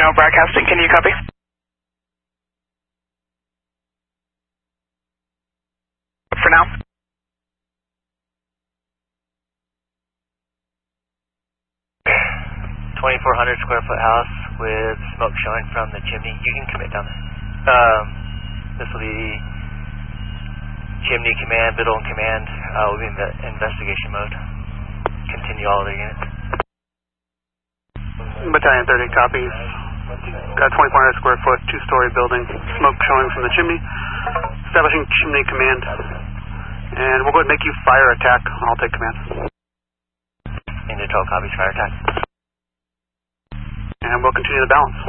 Reno Broadcasting, can you copy? For now. 2,400 square foot house with smoke showing from the chimney. You can commit down there. This will be chimney command, Biddle command. We'll be in the investigation mode. Continue all other units. Battalion 30 copies. Got 2,400 square foot, two-story building. Smoke showing from the chimney. Establishing chimney command. And we'll go ahead and make you fire attack. I'll take command. India 12 copies, fire attack. And we'll continue the balance.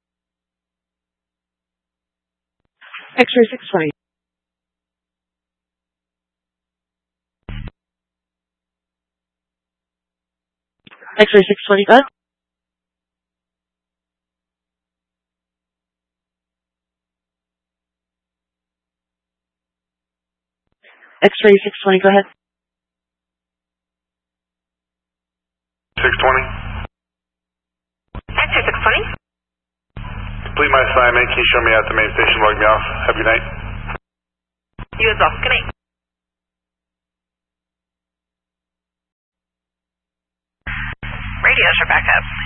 X-ray 620. X-ray 620, go ahead. X-ray 620, go ahead. 620. X-ray 620. Complete my assignment. Can you show me out the main station? Log me off. Have a good night. You as well. Good night. Radios are back up.